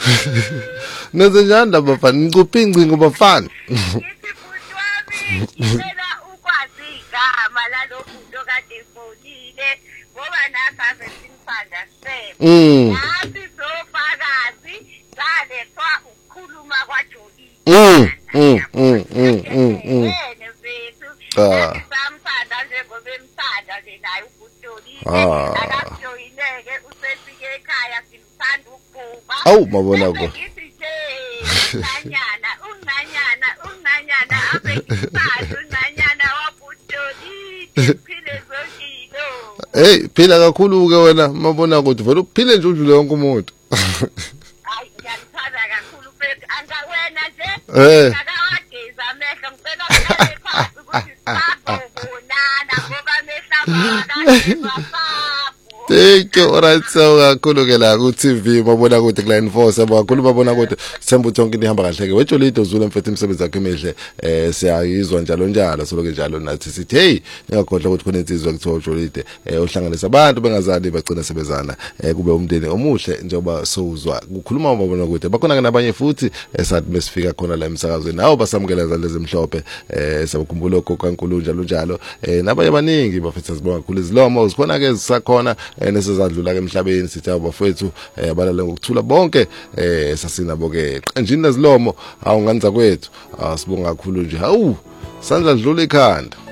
Nenze njani bafana ngicuphe ingcingo bafana. Ngithi futhi wami ngicela ukwazi igama lalomuntu kade efonile ngoba nasaze simphanda sebe. Nathi sofakazi salethwa ukukhuluma kwaJoyi. Samthanda njengoba emthanda nje naye uJoyi. Akajoyineke usefike ekhaya simthanda ukubuka. Awu mabona ko. Unanyana abekisathu unanyana wabuJoyi phile zoshilo. Hey phila kakhulu ke wena mabona ukuthi vele uphile nje udlule wonke umuntu. Hayi ngiyalithanda kakhulu mfethu angawena nje. Akawageza amehlo ngicela uhlale phansi ukuthi sabonana ngoba amehlo Thank you. Alright, so kakhulu ke la ku TV mabona ukuthi ku Line 4 sabakhulu babona ukuthi sembu tonke ihamba kahle ke wetholito Zulu mfethu imisebenzi yakhe emihle siyayizwa njalo so ke njalo nathi sithi hey ngakhohlwa ukuthi khona insizwa kuthiwa uJolide uhlanganisa abantu bengazali bagcina sebezana kube umndeni omuhle njengoba sowuzwa kukhuluma babona ukuthi bakhona ke nabanye futhi esathi mesifika khona la emsakazweni nawo basamukela zalezi mhlophe sabakhumbula uGokaNkulu njalo nabanye abaningi bafethu sibonga kakhulu izilomo uzikhona ke zisakhona nesizadlula ke emhlabeni sithi abafethu balale ngokuthula bonke sasinabo ke qenjini nezilomo awunganza kwethu sibonga kakhulu nje hawu sandla dlula ikhanda.